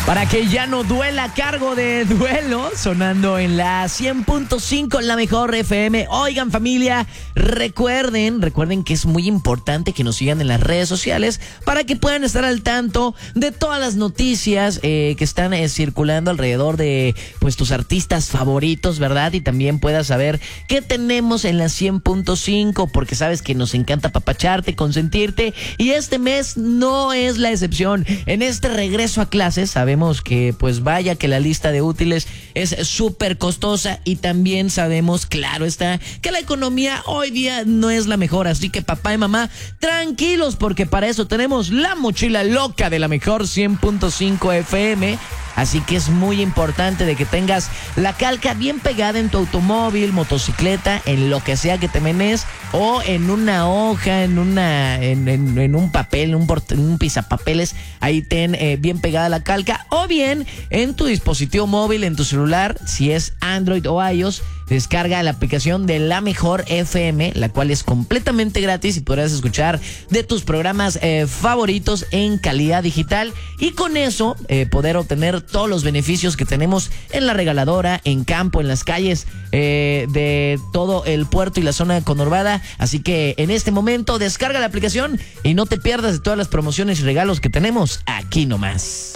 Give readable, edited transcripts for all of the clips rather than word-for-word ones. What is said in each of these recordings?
Para que ya no duela, cargo de Duelo, sonando en la 100.5, la mejor FM. Oigan, familia, recuerden que es muy importante que nos sigan en las redes sociales para que puedan estar al tanto de todas las noticias que están circulando alrededor de pues tus artistas favoritos, ¿verdad? Y también puedas saber qué tenemos en la 100.5, porque sabes que nos encanta apapacharte, consentirte, y este mes no es la excepción. En este regreso a clases sabemos que pues vaya que la lista de útiles es súper costosa, y también sabemos, claro está, que la economía hoy día no es la mejor, así que papá y mamá, tranquilos, porque para eso tenemos la mochila loca de la mejor 100.5 FM. Así que es muy importante de que tengas la calca bien pegada en tu automóvil, motocicleta, en lo que sea que te menes, o en una hoja, en un papel, un pisapapeles. Ahí ten bien pegada la calca, o bien en tu dispositivo móvil, en tu celular, si es Android o iOS. Descarga la aplicación de La Mejor FM, la cual es completamente gratis y podrás escuchar de tus programas favoritos en calidad digital, y con eso poder obtener todos los beneficios que tenemos en la regaladora, en campo, en las calles de todo el puerto y la zona conurbada. Así que en este momento descarga la aplicación y no te pierdas de todas las promociones y regalos que tenemos aquí nomás.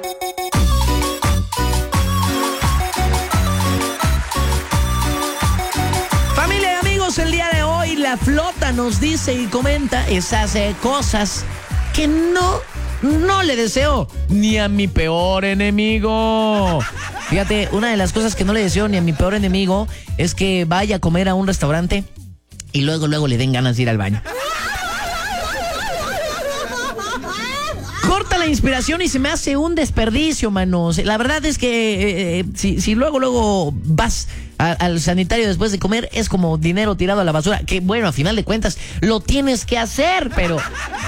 El día de hoy la flota nos dice y comenta esas cosas que no le deseo ni a mi peor enemigo. Fíjate, una de las cosas que no le deseo ni a mi peor enemigo es que vaya a comer a un restaurante y luego le den ganas de ir al baño. Corta la inspiración y se me hace un desperdicio, manos. La verdad es que si luego vas al sanitario después de comer, es como dinero tirado a la basura. Que bueno, a final de cuentas lo tienes que hacer, pero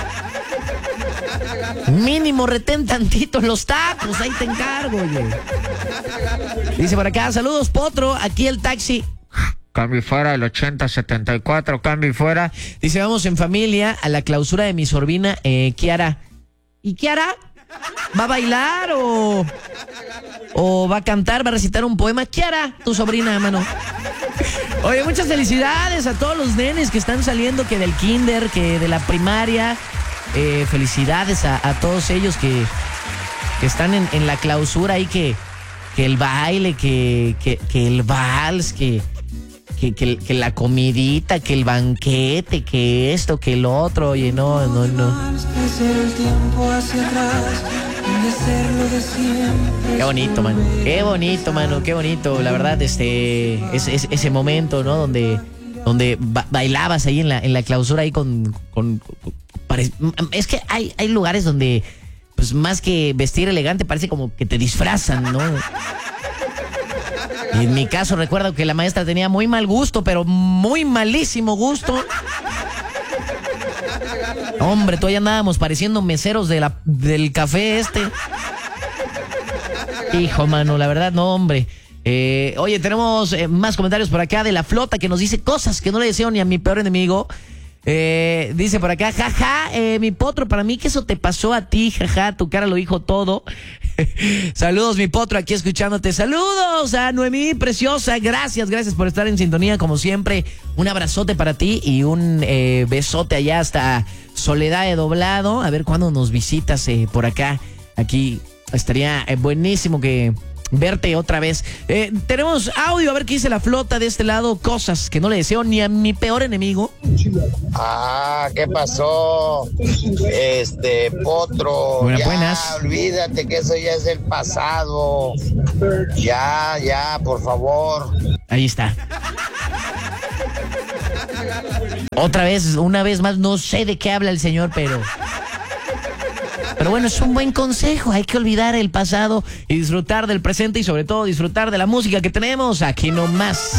mínimo retén tantito los tacos, ahí te encargo, oye. Dice por acá, saludos Potro, aquí el taxi. Cambio fuera, el 8074, cambio fuera. Dice, vamos en familia a la clausura de mi sobrina Kiara. ¿Y Kiara? ¿Va a bailar o va a cantar, va a recitar un poema? Kiara, tu sobrina, mano. Oye, muchas felicidades a todos los nenes que están saliendo, que del kinder, que de la primaria. Felicidades a todos ellos que están en la clausura ahí, que el baile, que el vals, que la comidita, que el banquete, que esto, que el otro. Oye, no. Qué bonito, mano. Qué bonito. La verdad, ese momento, ¿no? Donde bailabas ahí en la clausura ahí con es que hay lugares donde, pues más que vestir elegante, parece como que te disfrazan, ¿no? Y en mi caso recuerdo que la maestra tenía muy mal gusto, pero muy malísimo gusto. Hombre, todavía andábamos pareciendo meseros del café este. Hijo, mano, la verdad, no, hombre. Oye, tenemos más comentarios por acá de la flota que nos dice cosas que no le deseo ni a mi peor enemigo. Dice por acá, jaja, mi Potro, para mí que eso te pasó a ti, jaja, tu cara lo dijo todo. Saludos, mi Potro, aquí escuchándote. Saludos a Noemí, preciosa, gracias por estar en sintonía como siempre. Un abrazote para ti y un besote allá hasta Soledad de Doblado. A ver cuándo nos visitas por acá. Aquí estaría buenísimo que verte otra vez. Tenemos audio, a ver qué dice la flota de este lado. Cosas que no le deseo ni a mi peor enemigo. ¿Qué pasó? Potro. Buenas. Olvídate que eso ya es el pasado. Ya, por favor. Ahí está. Una vez más, no sé de qué habla el señor, pero bueno, es un buen consejo. Hay que olvidar el pasado y disfrutar del presente, y sobre todo disfrutar de la música que tenemos aquí nomás.